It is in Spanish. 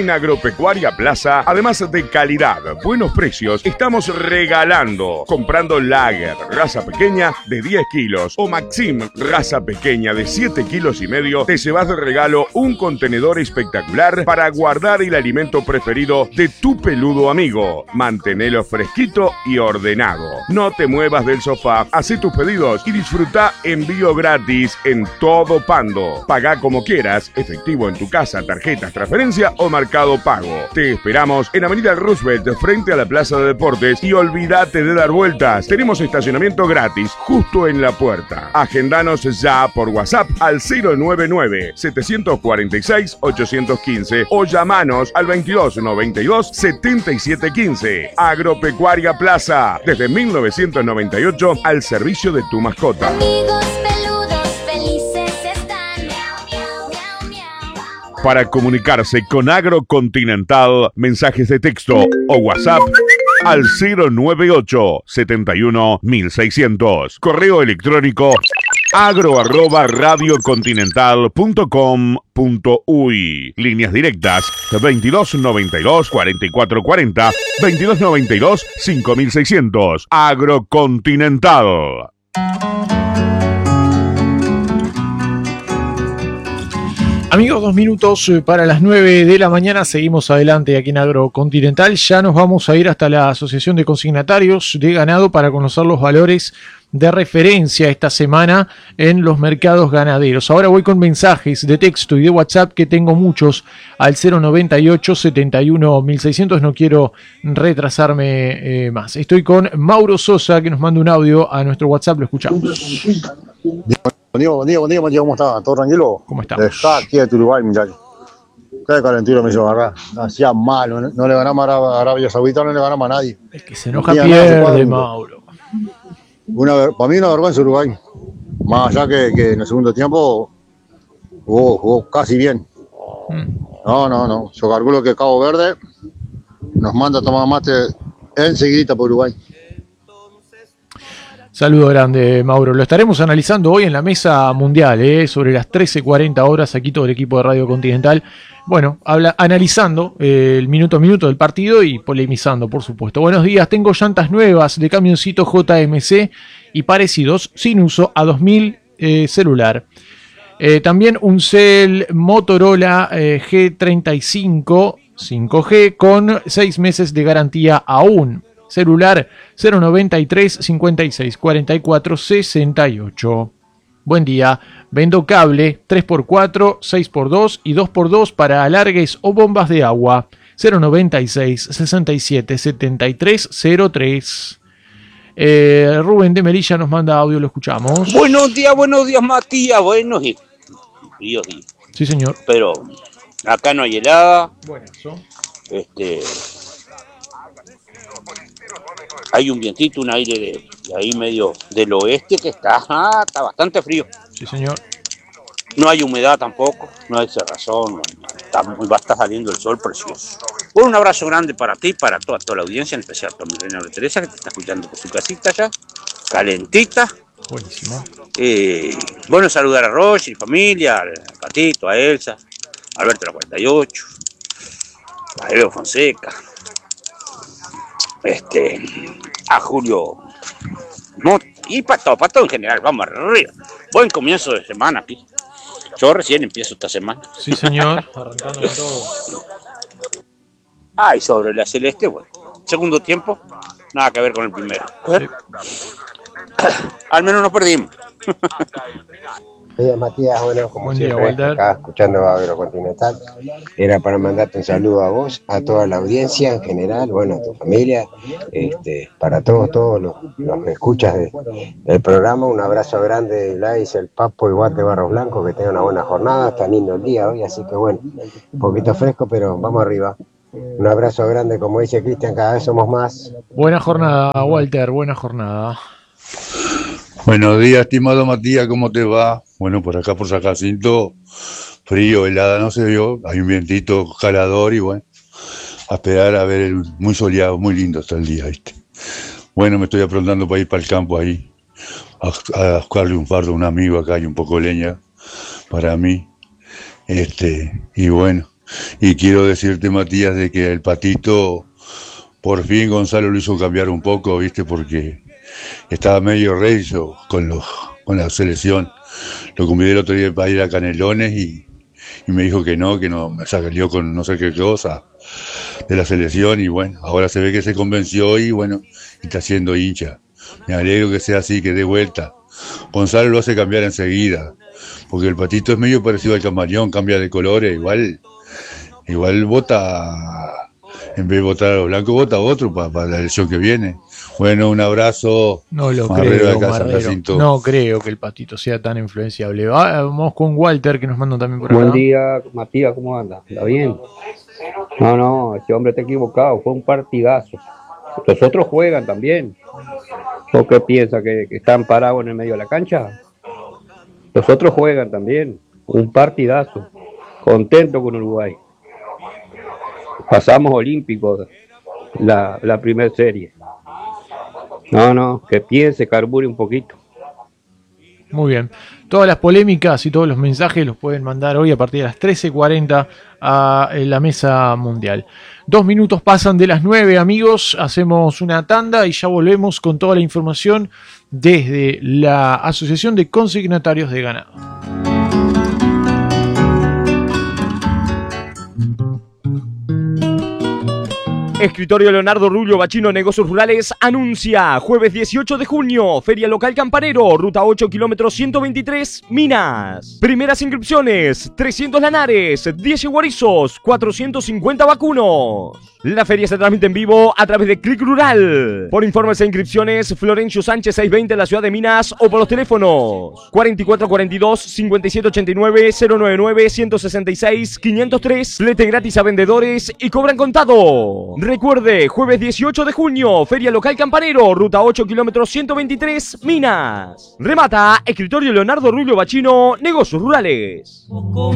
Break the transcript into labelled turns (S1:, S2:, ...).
S1: En Agropecuaria Plaza, además de calidad, buenos precios, estamos regalando. Comprando Lager, raza pequeña de 10 kilos o Maxim, raza pequeña de 7 kilos y medio, te llevas de regalo un contenedor espectacular para guardar el alimento preferido de tu peludo amigo. Mantenelo fresquito y ordenado. No te muevas del sofá, haz tus pedidos y disfruta envío gratis en todo Pando. Pagá como quieras, efectivo en tu casa, tarjetas, transferencia o Mercado Pago. Te esperamos en Avenida Roosevelt, frente a la Plaza de Deportes, y olvídate de dar vueltas. Tenemos estacionamiento gratis justo en la puerta. Agendanos ya por WhatsApp al 099-746-815 o llamanos al 2292-7715. Agropecuaria Plaza, desde 1998 al servicio de tu mascota.
S2: Amigos peludos felices están.
S1: Para comunicarse con Agrocontinental, mensajes de texto o WhatsApp al 098 71 1600. Correo electrónico agro@radiocontinental.com.uy. Líneas directas 2292 4440, 2292 5600. Agrocontinental.
S3: Amigos, 2 minutos para las 9 de la mañana. Seguimos adelante aquí en Agrocontinental. Ya nos vamos a ir hasta la Asociación de Consignatarios de Ganado para conocer los valores de referencia esta semana en los mercados ganaderos. Ahora voy con mensajes de texto y de WhatsApp, que tengo muchos, al 098 71 1600. No quiero retrasarme más. Estoy con Mauro Sosa, que nos manda un audio a nuestro WhatsApp. Lo escuchamos.
S4: Buen día, Matías, ¿cómo está? ¿Todo tranquilo?
S3: ¿Cómo estamos?
S4: Está aquí de Uruguay, muchachos. Qué calenturo me hizo agarrar. Hacía mal, no le ganamos a Arabia Saudita, no le ganamos a nadie.
S3: El que se enoja pierde, Mauro.
S4: Para mí una vergüenza Uruguay. Más allá que en el segundo tiempo jugó casi bien. No. Yo calculo que Cabo Verde nos manda a tomar mate enseguida por Uruguay.
S3: Saludo grande, Mauro. Lo estaremos analizando hoy en la mesa mundial, sobre las 13:40 horas, aquí todo el equipo de Radio Continental. Bueno, analizando el minuto a minuto del partido y polemizando, por supuesto. Buenos días, tengo llantas nuevas de camioncito JMC y parecidos, sin uso, a 2000 celular. También un cel Motorola G35 5G con 6 meses de garantía aún. Celular 093 56 44 68. Buen día. Vendo cable 3x4, 6x2 y 2x2 para alargues o bombas de agua. 096 67 73 03. Rubén de Melilla nos manda audio, lo escuchamos.
S5: Buenos días, Matías. Buenos días.
S3: Sí, señor.
S5: Pero acá no hay helada.
S3: Buenazo.
S5: Hay un vientito, un aire de ahí medio del oeste que está bastante frío.
S3: Sí, señor.
S5: No hay humedad tampoco, no hay cerrazón, va a estar saliendo el sol precioso. Un abrazo grande para ti, para toda la audiencia, en especial para mi reina Teresa, que te está escuchando por su casita ya, calentita.
S3: Buenísimo.
S5: Bueno, saludar a Roger y familia, al Patito, a Elsa, a Alberto la 48, a Evo Fonseca, a Julio y para todo en general. Vamos arriba. Buen comienzo de semana, Pi. Yo recién empiezo esta semana.
S3: Sí, señor. Arrancando con todo.
S5: Y sobre la Celeste, bueno, segundo tiempo, nada que ver con el primero.
S3: Sí.
S5: Al menos nos perdimos.
S6: Oye, Matías, bueno, como
S3: Buen
S6: siempre,
S3: día,
S6: acá escuchando Agrocontinental, era para mandarte un saludo a vos, a toda la audiencia en general, bueno, a tu familia, para todos los que escuchas del programa, un abrazo grande de Lais, el Papo y Guate Barros Blanco, que tenga una buena jornada, está lindo el día hoy, así que bueno, un poquito fresco, pero vamos arriba. Un abrazo grande, como dice Cristian, cada vez somos más.
S3: Buena jornada, Walter, buena jornada.
S7: Buenos días, estimado Matías, ¿cómo te va? Bueno, por acá, por San Jacinto, frío, helada, no se vio, hay un vientito calador y bueno, a esperar a ver, muy soleado, muy lindo está el día, ¿viste? Bueno, me estoy aprontando para ir para el campo ahí, a buscarle un fardo a un amigo acá y un poco de leña para mí, y bueno, Y quiero decirte, Matías, de que el Patito, por fin Gonzalo lo hizo cambiar un poco, ¿viste? Porque estaba medio recio con la selección. Lo convidé el otro día para ir a Canelones y me dijo que no, me salió con no sé qué cosa de la selección y bueno, ahora se ve que se convenció y bueno, está siendo hincha. Me alegro que sea así, que dé vuelta. Gonzalo lo hace cambiar enseguida, porque el Patito es medio parecido al camaleón, cambia de colores, igual vota, en vez de votar a los blancos, vota a otro para la elección que viene. Bueno, un abrazo.
S3: No lo
S7: Marrero
S3: creo,
S7: de casa,
S3: Marrero.
S7: Jacinto.
S3: No creo que el Patito sea tan influenciable. Vamos con Walter, que nos mandan también por acá.
S8: Buen día, Matías, ¿cómo anda? ¿Está bien? No, ese hombre está equivocado, fue un partidazo. Los otros juegan también. ¿O qué piensa? ¿Que están parados en el medio de la cancha? Los otros juegan también, un partidazo. Contento con Uruguay. Pasamos olímpicos la primera serie. No, que piense, carbure un poquito.
S3: Muy bien. Todas las polémicas y todos los mensajes los pueden mandar hoy a partir de las 13:40 a la mesa mundial. 2 minutos pasan de las 9, amigos. Hacemos una tanda y ya volvemos con toda la información desde la Asociación de Consignatarios de Ganado.
S9: Escritorio Leonardo Rullo Bachino Negocios Rurales anuncia jueves 18 de junio, Feria Local Campanero, Ruta 8, kilómetro 123, Minas. Primeras inscripciones, 300 lanares, 10 guarizos, 450 vacunos. La feria se transmite en vivo a través de Click Rural. Por informes e inscripciones, Florencio Sánchez 620 en la ciudad de Minas o por los teléfonos 4442 5789 099 166 503. Flete gratis a vendedores y cobran contado. Recuerde, jueves 18 de junio, Feria Local Campanero, Ruta 8, kilómetro 123, Minas. Remata Escritorio Leonardo Rullo Bachino, Negocios Rurales.